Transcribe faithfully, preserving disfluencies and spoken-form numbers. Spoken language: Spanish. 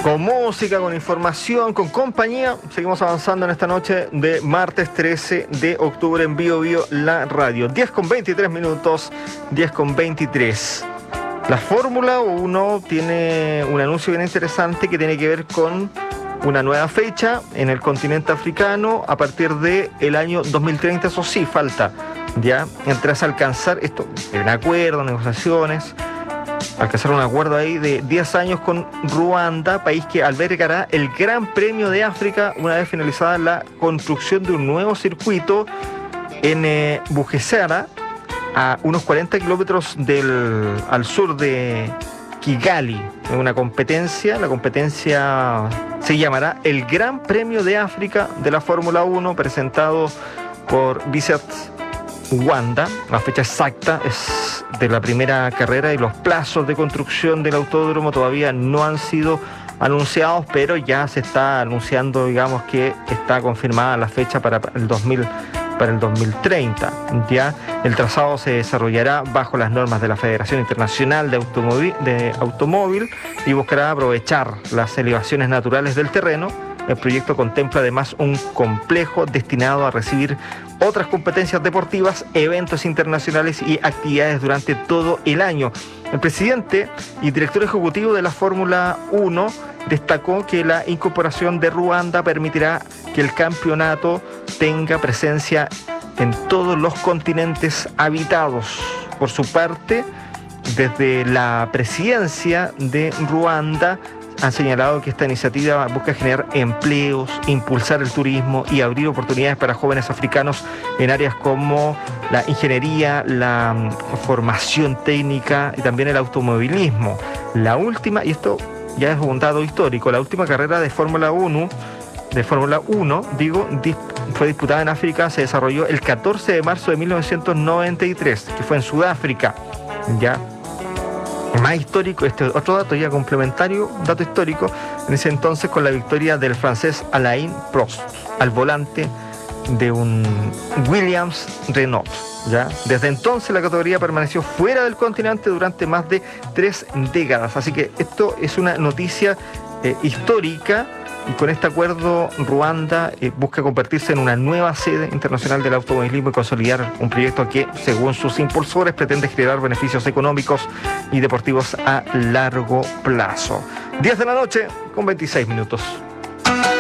Con música, con información, con compañía, seguimos avanzando en esta noche de martes trece de octubre en Bio Bio La Radio. diez con veintitrés minutos, diez con veintitrés. La Fórmula uno tiene un anuncio bien interesante que tiene que ver con una nueva fecha en el continente africano a partir del año dos mil treinta. Eso sí, falta ya, tras alcanzar esto, en acuerdo, negociaciones, alcanzar un acuerdo ahí de diez años con Ruanda, país que albergará el Gran Premio de África una vez finalizada la construcción de un nuevo circuito en eh, Bugesera, a unos cuarenta kilómetros del, al sur de Kigali. Una competencia, la competencia se llamará el Gran Premio de África de la Fórmula uno, presentado por Vincent Wanda. La fecha exacta es de la primera carrera y los plazos de construcción del autódromo todavía no han sido anunciados, pero ya se está anunciando, digamos, que está confirmada la fecha para el dos mil, para el dos mil treinta. Ya el trazado se desarrollará bajo las normas de la Federación Internacional de Automóvil, de Automóvil y buscará aprovechar las elevaciones naturales del terreno. El proyecto contempla además un complejo destinado a recibir otras competencias deportivas, eventos internacionales y actividades durante todo el año. El presidente y director ejecutivo de la Fórmula uno destacó que la incorporación de Ruanda permitirá que el campeonato tenga presencia en todos los continentes habitados. Por su parte, desde la presidencia de Ruanda han señalado que esta iniciativa busca generar empleos, impulsar el turismo y abrir oportunidades para jóvenes africanos en áreas como la ingeniería, la formación técnica y también el automovilismo. La última, y esto ya es un dato histórico, la última carrera de Fórmula uno, de Fórmula uno, digo, fue disputada en África, se desarrolló el catorce de marzo de mil novecientos noventa y tres, que fue en Sudáfrica, ya. Más histórico, este otro dato ya complementario, dato histórico, en ese entonces con la victoria del francés Alain Prost al volante de un Williams Renault. ¿Ya? Desde entonces la categoría permaneció fuera del continente durante más de tres décadas, así que esto es una noticia eh, histórica. Y con este acuerdo, Ruanda eh, busca convertirse en una nueva sede internacional del automovilismo y consolidar un proyecto que, según sus impulsores, pretende generar beneficios económicos y deportivos a largo plazo. diez de la noche con veintiséis minutos.